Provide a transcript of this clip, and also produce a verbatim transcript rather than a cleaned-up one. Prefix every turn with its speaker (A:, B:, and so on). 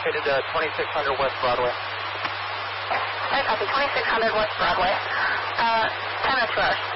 A: located at twenty-six hundred West Broadway.
B: I copy, twenty-six hundred West Broadway. Uh, time of two hours.